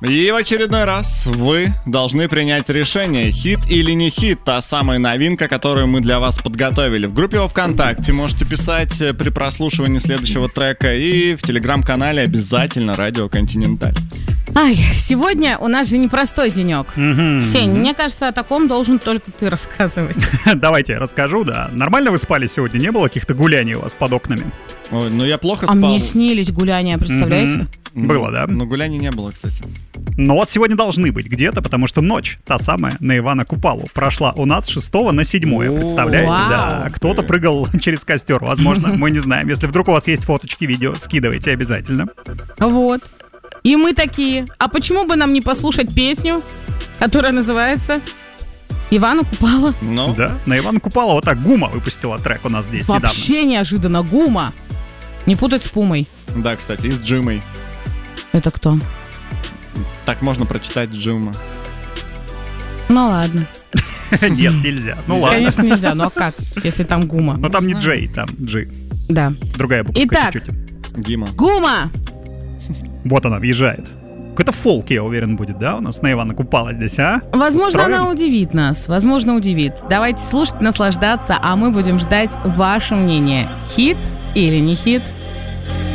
И в очередной раз вы должны принять решение, хит или не хит, та самая новинка, которую мы для вас подготовили. В группе ВКонтакте можете писать при прослушивании следующего трека и в телеграм-канале обязательно Радио Континенталь. Ай, сегодня у нас же непростой денек. Сень, мне кажется, о таком должен только ты рассказывать. Давайте я расскажу, да. Нормально вы спали сегодня? Не было каких-то гуляний у вас под окнами? Ой, ну я плохо А спал. мне снились гуляния, представляете? Было, да? Но гуляний не было, кстати. Но вот сегодня должны быть где-то, потому что ночь, та самая, на Ивана Купалу, прошла у нас с 6 на 7, представляете? Вау. Да, кто-то прыгал через костер, возможно, мы не знаем. Если вдруг у вас есть фоточки, видео, скидывайте обязательно. Вот. И мы такие, а почему бы нам не послушать песню, которая называется «Ивана Купала»? Ну, Да, на Ивана Купала вот так Гума выпустила трек у нас здесь недавно. Вообще неожиданно. Гума. Не путать с Пумой. да, кстати, и с Джимой. Это кто? Так можно прочитать Джима. Ну ладно. Нет, нельзя. Ну ладно. Конечно нельзя, ну а как, если там Гума? Но там не Джей, там Джи. Да. Другая буква Итак. чуть-чуть. Гима. Гума! Вот она въезжает. Какой-то фолк, я уверен, будет, да, у нас на Ивана Купала здесь, а? Возможно, Устроим? она удивит нас. Возможно, удивит. Давайте слушать, наслаждаться, а мы будем ждать ваше мнение. Хит или не хит?